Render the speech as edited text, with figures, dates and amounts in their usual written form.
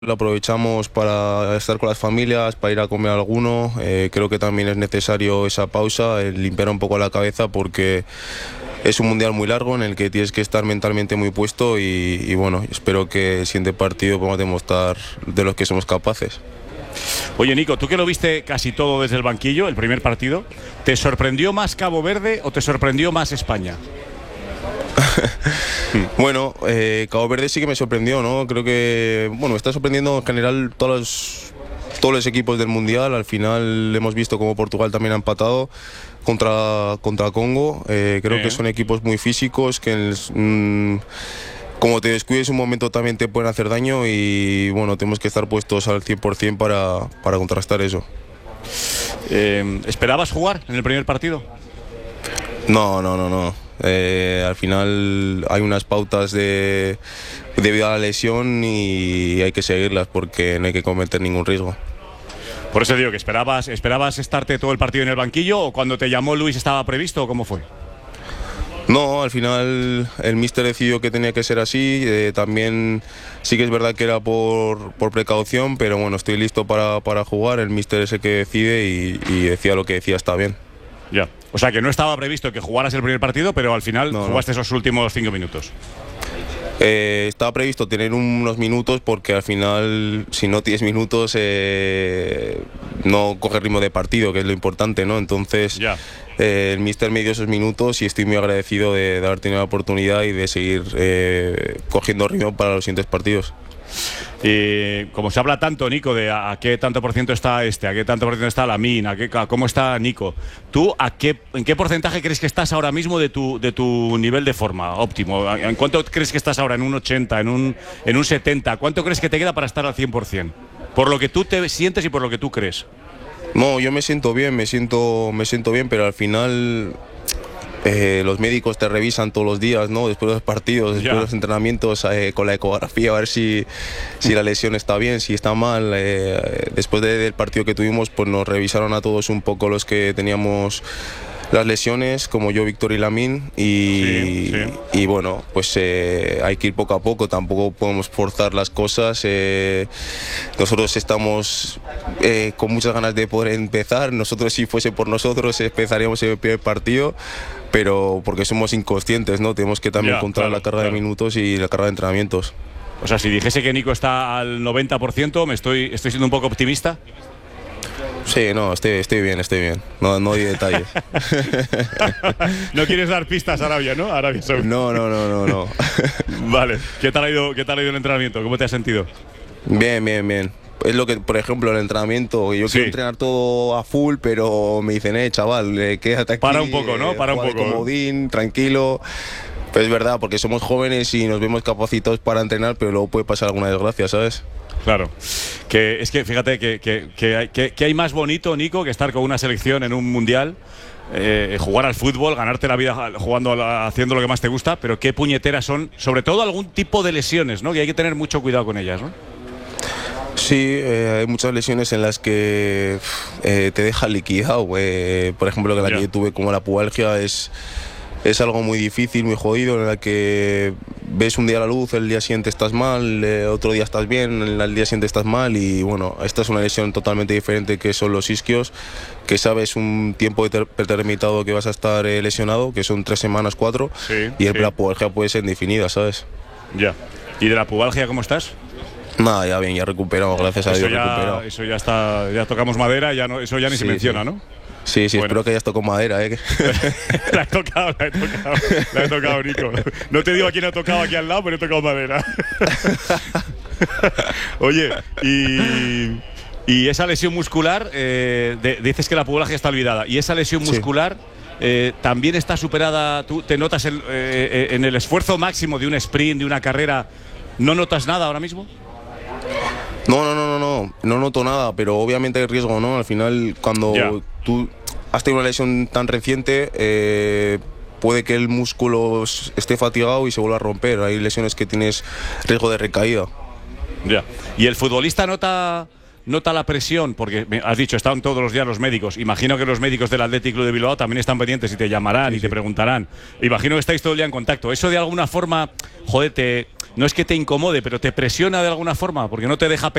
Lo aprovechamos para estar con las familias, para ir a comer alguno. Creo que también es necesario esa pausa, limpiar un poco la cabeza porque es un mundial muy largo en el que tienes que estar mentalmente muy puesto y bueno, espero que el siguiente partido podamos demostrar de los que somos capaces. Oye, Nico, tú que lo viste casi todo desde el banquillo, el primer partido, ¿te sorprendió más Cabo Verde o te sorprendió más España? Bueno, Cabo Verde sí que me sorprendió, ¿no? Creo que, bueno, me está sorprendiendo en general todos los equipos del Mundial. Al final hemos visto como Portugal también ha empatado contra Congo. Creo que son equipos muy físicos que como te descuides un momento también te pueden hacer daño y bueno, tenemos que estar puestos al 100% para contrastar eso. ¿Esperabas jugar en el primer partido? No. Al final hay unas pautas debido a la lesión y hay que seguirlas porque no hay que cometer ningún riesgo. Por eso digo que esperabas estarte todo el partido en el banquillo, o cuando te llamó Luis estaba previsto, o ¿cómo fue? No, al final el míster decidió que tenía que ser así. También sí que es verdad que era por precaución, pero bueno, estoy listo para jugar. El míster es el que decide y decía lo que decía está bien. Ya. O sea, que no estaba previsto que jugaras el primer partido, pero al final jugaste esos últimos 5 minutos. Estaba previsto tener unos minutos porque al final, si no tienes minutos, no coges ritmo de partido, que es lo importante, ¿no? Entonces, el míster me dio esos minutos y estoy muy agradecido de haber tenido la oportunidad y de seguir cogiendo ritmo para los siguientes partidos. Y como se habla tanto, Nico, de a qué tanto por ciento está a qué tanto por ciento está Lamine, cómo está Nico, ¿tú en qué porcentaje crees que estás ahora mismo de tu nivel de forma óptimo? ¿En cuánto crees que estás ahora? ¿En un 80? ¿En un 70? ¿Cuánto crees que te queda para estar al 100%? Por lo que tú te sientes y por lo que tú crees. No, yo me siento bien, me siento bien, pero al final los médicos te revisan todos los días, ¿no? Después de los partidos, después de los entrenamientos, con la ecografía, a ver si la lesión está bien, si está mal. Después del partido que tuvimos, pues nos revisaron a todos un poco los que teníamos las lesiones, como yo, Víctor y Lamine, y bueno, pues hay que ir poco a poco, tampoco podemos forzar las cosas. Nosotros estamos con muchas ganas de poder empezar. Nosotros, si fuese por nosotros, empezaríamos el primer partido, pero porque somos inconscientes, ¿no? Tenemos que también controlar la carga de minutos y la carga de entrenamientos. O sea, si dijese que Nico está al 90%, estoy siendo un poco optimista. Sí, no, estoy bien. No hay detalles. No quieres dar pistas a Arabia, ¿no? Arabia Saudí. No. Vale. ¿Qué tal ha ido el entrenamiento? ¿Cómo te has sentido? Bien. Es lo que, por ejemplo, el entrenamiento, yo quiero entrenar todo a full, pero me dicen, chaval, quédate aquí. Para un poco, ¿no? Para un poco. Comodín, tranquilo. Pues es verdad, porque somos jóvenes y nos vemos capacitados para entrenar, pero luego puede pasar alguna desgracia, ¿sabes? Claro. Es que fíjate que hay más bonito, Nico, que estar con una selección en un mundial, jugar al fútbol, ganarte la vida haciendo lo que más te gusta, pero qué puñeteras son, sobre todo algún tipo de lesiones, ¿no? Que hay que tener mucho cuidado con ellas, ¿no? Sí, hay muchas lesiones en las que te dejan liquidado. Por ejemplo, la que yo tuve como la pubalgia es algo muy difícil, muy jodido, en la que ves un día la luz, el día siguiente estás mal, otro día estás bien, el día siguiente estás mal y bueno, esta es una lesión totalmente diferente que son los isquios, que sabes un tiempo determinado que vas a estar lesionado, que son 3 semanas, 4, y la pubalgia puede ser indefinida, ¿sabes? Ya. ¿Y de la pubalgia cómo estás? Nada, ya bien, ya recuperado, gracias a Dios recuperado. Eso ya está, ya tocamos madera, eso ya ni se menciona, ¿no? Sí, bueno. Espero que hayas tocado madera, La he tocado, Nico. No te digo a quién ha tocado aquí al lado, pero he tocado madera. Oye, y esa lesión muscular, dices que la pubalgia está olvidada, y esa lesión muscular también está superada. ¿Tú te notas en el esfuerzo máximo de un sprint, de una carrera, no notas nada ahora mismo? No noto nada, pero obviamente hay riesgo, ¿no? Al final, cuando tú has tenido una lesión tan reciente, puede que el músculo esté fatigado y se vuelva a romper. Hay lesiones que tienes riesgo de recaída. Ya. ¿Y el futbolista nota nota la presión? Porque has dicho, están todos los días los médicos. Imagino que los médicos del Athletic Club de Bilbao también están pendientes y te llamarán y te preguntarán. Imagino que estáis todo el día en contacto. ¿Eso de alguna forma, joder, no es que te incomode, pero te presiona de alguna forma? Porque no te deja